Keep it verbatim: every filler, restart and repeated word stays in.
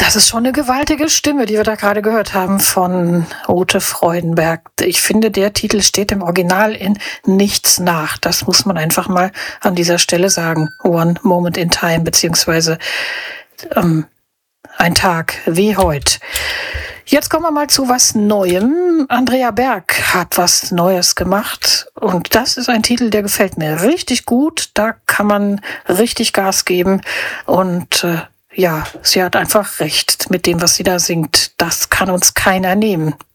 Das ist schon eine gewaltige Stimme, die wir da gerade gehört haben von Ute Freudenberg. Ich finde, der Titel steht im Original in nichts nach. Das muss man einfach mal an dieser Stelle sagen. One Moment in Time, beziehungsweise ähm, ein Tag wie heute. Jetzt kommen wir mal zu was Neuem. Andrea Berg hat was Neues gemacht und das ist ein Titel, der gefällt mir richtig gut. Da kann man richtig Gas geben und äh, ja, sie hat einfach recht mit dem, was sie da singt. Das kann uns keiner nehmen.